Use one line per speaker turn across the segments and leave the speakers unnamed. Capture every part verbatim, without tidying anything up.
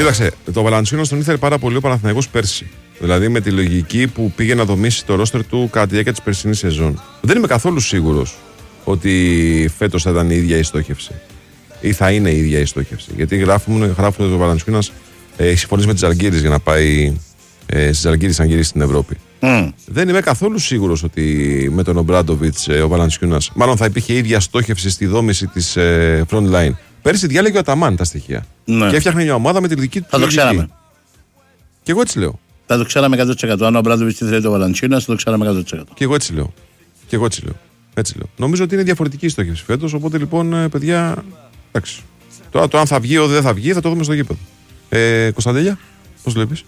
Κοίταξε, το Βαλαντσιούνας τον ήθελε πάρα πολύ ο Παναθηναϊκός πέρσι. Δηλαδή με τη λογική που πήγε να δομήσει το ρόστερ του κατά τη διάρκεια της περσινής σεζόν. Δεν είμαι καθόλου σίγουρος ότι φέτος θα ήταν η ίδια η στόχευση. Ή θα είναι η ίδια η στόχευση. Γιατί γράφουν, γράφουν ότι ο Βαλαντσιούνας ε, έχει συμφωνήσει με τις Ζαλγκίρις για να πάει ε, στις Ζαλγκίρις να γυρίσει στην Ευρώπη. Mm. Δεν είμαι καθόλου σίγουρος ότι με τον Ομπράντοβιτς ε, ο Βαλαντσιούνας, μάλλον θα υπήρχε η ίδια στόχευση στη δόμηση της ε, front line. Πέρυσι διάλεγε ο Αταμάν τα στοιχεία. Ναι. Και έφτιαχνε μια ομάδα με τη δική του.
Θα το ξέραμε.
Και εγώ έτσι λέω.
Θα το ξέραμε εκατό τοις εκατό. Αν ο Ομπράντοβιτς ήθελε το Βαλαντσιούνας, θα το ξέραμε εκατό τοις εκατό.
Και εγώ έτσι λέω. Και εγώ έτσι λέω. Έτσι λέω. Νομίζω ότι είναι διαφορετική η στόχευση φέτος. Οπότε λοιπόν, παιδιά. Εντάξει. Τώρα το αν θα βγει ή δεν θα βγει θα το δούμε στο γήπεδο. Ε, Κωνσταντέλια, πώς το βλέπεις?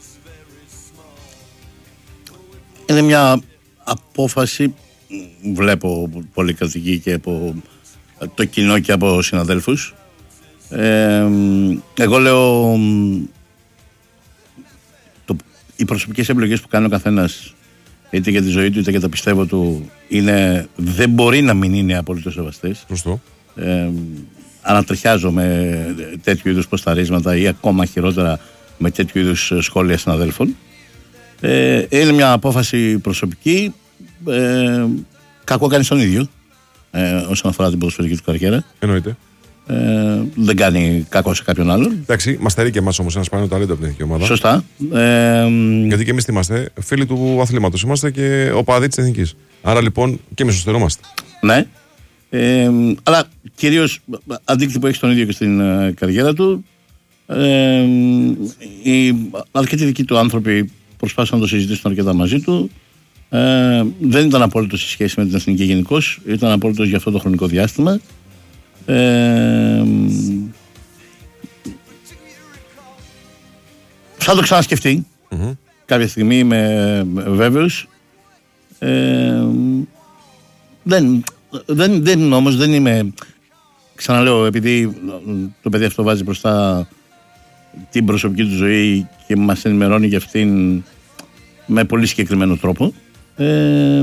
Είναι μια απόφαση, βλέπω πολύ κριτική και από το κοινό και από συναδέλφους. Ε, εγώ λέω το, οι προσωπικές επιλογές που κάνει ο καθένας, είτε για τη ζωή του είτε για τα πιστεύω του, είναι, δεν μπορεί να μην είναι απολύτως σεβαστές.
Σωστό.
Ε, ανατριχιάζω με τέτοιου είδους ποσταρίσματα ή ακόμα χειρότερα με τέτοιου είδους σχόλια συναδέλφων. Ε, είναι μια απόφαση προσωπική. Ε, κακό κάνει στον ίδιο ε, όσον αφορά την ποδοσφαιρική του καριέρα.
Εννοείται.
Ε, δεν κάνει κακό σε κάποιον άλλον.
Εντάξει, μας στερεί και εμάς όμως ένα σπάνιο ταλέντο από την εθνική ομάδα.
Σωστά. Ε,
Γιατί και εμείς είμαστε φίλοι του αθλήματος. Είμαστε και οπαδοί της εθνικής. Άρα λοιπόν και εμείς σωστερόμαστε.
Ναι. Ε, αλλά κυρίως αντίκτυπο έχει στον ίδιο και στην ε, καριέρα του. Ε, οι αρκετοί δικοί του άνθρωποι προσπάθησαν να το συζητήσουν αρκετά μαζί του. Ε, δεν ήταν απόλυτος σε σχέση με την εθνική γενικώς. Ήταν απόλυτος για αυτό το χρονικό διάστημα. Ε, θα το ξανασκεφτεί mm-hmm. κάποια στιγμή, είμαι βέβαιος. Ε, δεν, δεν, δεν όμως δεν είμαι, ξαναλέω, επειδή το παιδί αυτό βάζει μπροστά την προσωπική του ζωή και μας ενημερώνει για αυτήν με πολύ συγκεκριμένο τρόπο. Ε,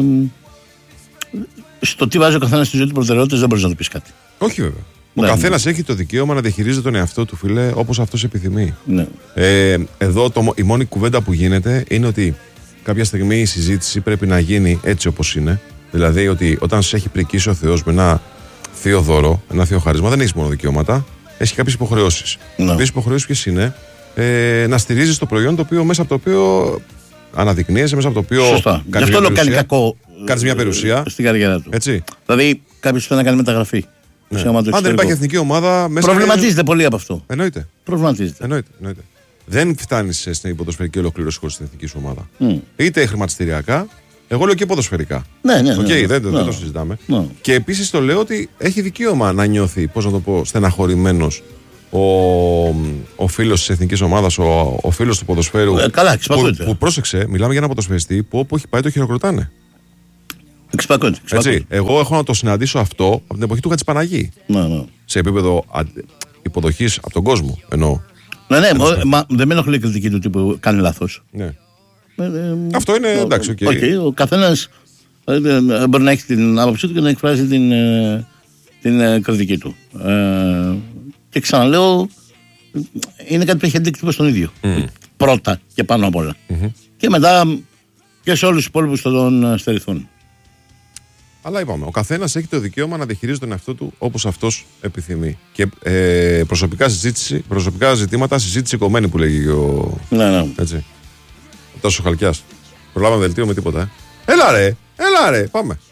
στο τι βάζει ο καθένας στη ζωή του προτεραιότητες δεν μπορείς να το πεις κάτι.
Όχι βέβαια. Ο ναι, καθένας ναι. έχει το δικαίωμα να διαχειρίζεται τον εαυτό του, φίλε, όπως αυτός επιθυμεί.
Ναι.
Ε, εδώ το, η μόνη κουβέντα που γίνεται είναι ότι κάποια στιγμή η συζήτηση πρέπει να γίνει έτσι όπως είναι. Δηλαδή ότι όταν σε έχει πρικήσει ο Θεός με ένα θείο δώρο, ένα θείο χάρισμα, δεν έχεις μόνο δικαιώματα, έχει κάποιες υποχρεώσεις. Οι ναι. υποχρεώσεις ποιες είναι? Ε, να στηρίζεις το προϊόν το οποίο, μέσα από το οποίο αναδεικνύεσαι, μέσα από το οποίο.
Σωστά. Γι' αυτό λέω κάνει κακό.
Κάνεις μια περιουσία
στην καριέρα του.
Έτσι.
Δηλαδή κάποιος θέλει να κάνει μεταγραφή.
Ναι. Αν δεν υπάρχει εθνική ομάδα. Μέσα
προβληματίζεται είναι... πολύ από αυτό.
Εννοείται.
Προβληματίζεται.
Εννοείται. Εννοείται. Δεν φτάνεις στην ποδοσφαιρική ολοκλήρωση χωρίς την εθνική σου ομάδα. Mm. Είτε χρηματιστηριακά, εγώ λέω και ποδοσφαιρικά.
Ναι, ναι.
Okay,
ναι, ναι.
Δεν,
ναι.
δεν το συζητάμε.
Ναι.
Και επίσης το λέω ότι έχει δικαίωμα να νιώθει, πώς να το πω, στεναχωρημένος ο, ο φίλος της εθνικής ομάδας, ο, ο φίλος του ποδοσφαίρου.
Ε, καλά,
που, που πρόσεξε, μιλάμε για ένα ποδοσφαιριστή που όπου έχει πάει το χειροκροτάνε.
Εξυπακώνει.
Έτσι. Εγώ έχω να το συναντήσω αυτό από την εποχή του Χατζηπαναγή.
Ναι, ναι.
Σε επίπεδο υποδοχής από τον κόσμο εννοώ.
Ναι, ναι, μα, μα, δεν με ενοχλεί η κριτική του τύπου κάνει λάθος.
Ναι.
Ε, ε,
αυτό είναι εντάξει, okay.
Okay, ο καθένας ε, ε, μπορεί να έχει την άποψή του και να εκφράζει την, ε, την ε, κριτική του. Ε, και ξαναλέω, είναι κάτι που έχει αντίκτυπο στον ίδιο. Mm. Πρώτα και πάνω απ' όλα. Mm-hmm. Και μετά και σε όλους τους υπόλοιπους θα τον στερηθούν.
Αλλά είπαμε, ο καθένας έχει το δικαίωμα να διαχειρίζεται τον εαυτό του όπως αυτός επιθυμεί. Και ε, προσωπικά, συζήτηση, προσωπικά ζητήματα, συζήτηση κομμένη που λέγει ο.
Ναι, ναι.
Έτσι. Ο Τάσος Χαλκιάς. Προλάβαμε δελτίο με τίποτα. Ε. Έλα ρε, έλα ρε, πάμε.